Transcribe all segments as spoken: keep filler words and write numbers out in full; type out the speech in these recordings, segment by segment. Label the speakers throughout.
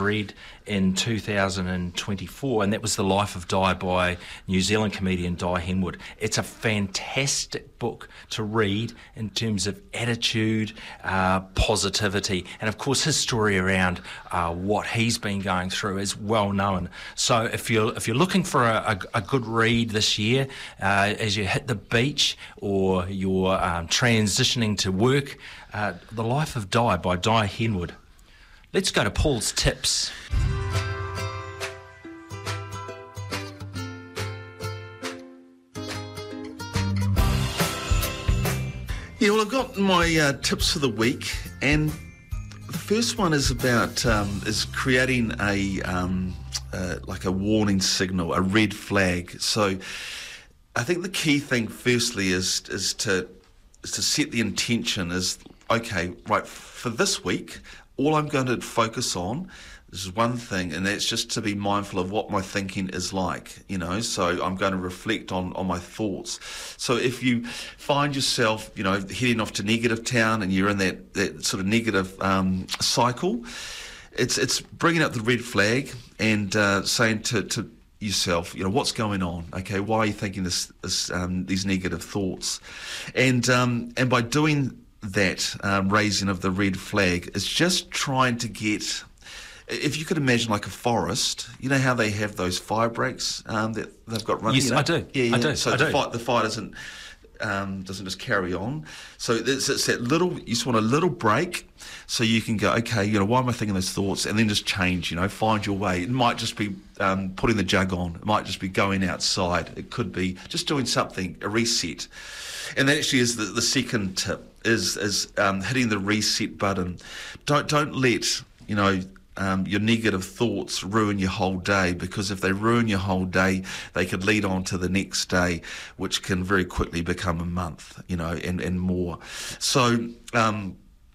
Speaker 1: read in two thousand twenty-four, and that was The Life of Di by New Zealand comedian Di Henwood. It's a fantastic book to read in terms of attitude, uh, positivity, and of course his story around uh, what he's been going through is well known. So if you're if you're looking for a, a, a good read this year, uh, as you hit the beach or you're um, transitioning to work, uh, The Life of Di by Di Henwood. Let's go to Paul's tips.
Speaker 2: Yeah, well, I've got my uh, tips for the week, and the first one is about um, is creating a um, uh, like a warning signal, a red flag. So, I think the key thing, firstly, is is to is to set the intention. Is okay, right, for this week, all I'm going to focus on is one thing, and that's just to be mindful of what my thinking is like, you know, so I'm going to reflect on, on my thoughts. So if you find yourself, you know, heading off to negative town and you're in that, that sort of negative um, cycle, it's it's bringing up the red flag and uh, saying to, to yourself, you know, what's going on? Okay, why are you thinking this, this um, these negative thoughts? And um, and by doing that um, raising of the red flag is just trying to get, if you could imagine like a forest, you know how they have those fire breaks um, that they've got running?
Speaker 1: Yes,
Speaker 2: you know?
Speaker 1: I do.
Speaker 2: Yeah, yeah.
Speaker 1: I do.
Speaker 2: So
Speaker 1: I
Speaker 2: the,
Speaker 1: do.
Speaker 2: Fire, the fire doesn't um, doesn't just carry on. So it's, it's that little, you just want a little break so you can go, okay, you know, why am I thinking those thoughts? And then just change, you know, find your way. It might just be um, putting the jug on. It might just be going outside. It could be just doing something, a reset. And that actually is the, the second tip, is is um, hitting the reset button. Don't don't let, you know, um, your negative thoughts ruin your whole day, because if they ruin your whole day, they could lead on to the next day, which can very quickly become a month, you know, and, and more. So um,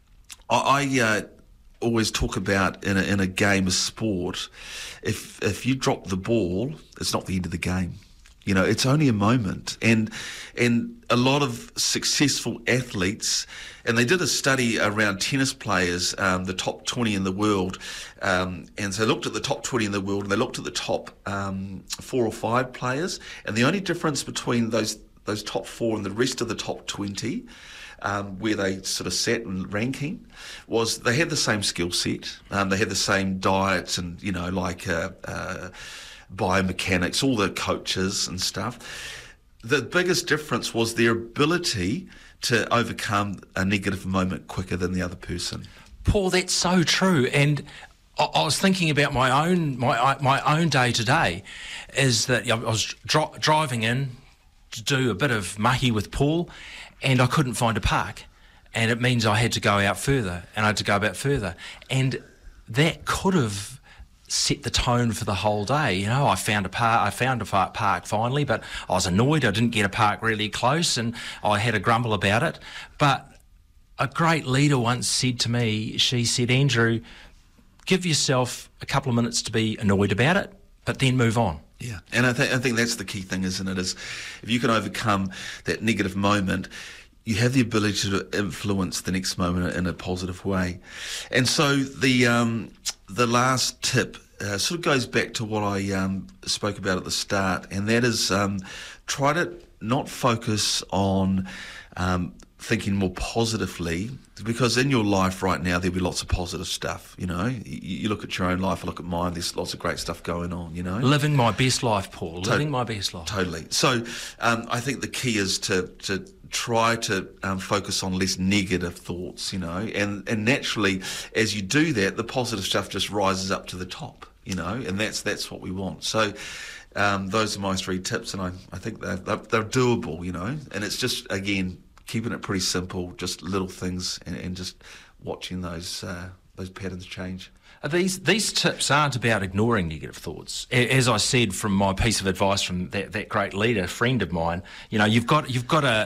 Speaker 2: I, I uh, always talk about in a, in a game of sport, if if you drop the ball, it's not the end of the game. You know, it's only a moment. And and a lot of successful athletes, and they did a study around tennis players, um, the top twenty in the world, um, and so they looked at the top twenty in the world, and they looked at the top um, four or five players, and the only difference between those those top four and the rest of the top twenty, um, where they sort of sat in ranking, was they had the same skill set, um, they had the same diets, and, you know, like... Uh, uh, biomechanics, all the coaches and stuff. The biggest difference was their ability to overcome a negative moment quicker than the other person.
Speaker 1: Paul, that's so true. And I, I was thinking about my own my my own day today, is that I was dri- driving in to do a bit of mahi with Paul, and I couldn't find a park, and it means I had to go out further, and I had to go a bit further, and that could have set the tone for the whole day. You know, I found a park, I found a park finally, but I was annoyed I didn't get a park really close, and I had a grumble about it. But a great leader once said to me, she said, Andrew, give yourself a couple of minutes to be annoyed about it, but then move on.
Speaker 2: Yeah, and I, th- I think that's the key thing, isn't it, is if you can overcome that negative moment, you have the ability to influence the next moment in a positive way. And so the um, the last tip uh, sort of goes back to what I um, spoke about at the start, and that is um, try to not focus on um, thinking more positively, because in your life right now there'll be lots of positive stuff. You know, you, you look at your own life, I look at mine, there's lots of great stuff going on, you know.
Speaker 1: Living my best life, Paul,
Speaker 2: To-
Speaker 1: living my best life.
Speaker 2: Totally. So um, I think the key is to, to try to um, focus on less negative thoughts, you know, and, and naturally as you do that, the positive stuff just rises up to the top, you know, and that's that's what we want. So um, those are my three tips, and I, I think they're, they're, they're doable, you know, and it's just, again, keeping it pretty simple, just little things, and, and just watching those uh, those patterns change.
Speaker 1: These these tips aren't about ignoring negative thoughts. As I said from my piece of advice from that, that great leader, friend of mine, you know, you've got you've got to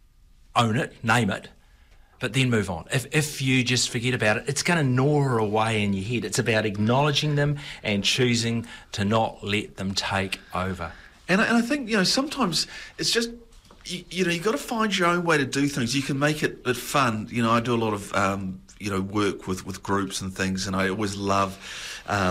Speaker 1: own it, name it, but then move on. If if you just forget about it, it's going to gnaw away in your head. It's about acknowledging them and choosing to not let them take over.
Speaker 2: And I, and I think, you know, sometimes it's just, you, you know, you've got to find your own way to do things. You can make it, it fun. You know, I do a lot of, um, you know, work with, with groups and things, and I always love... Um,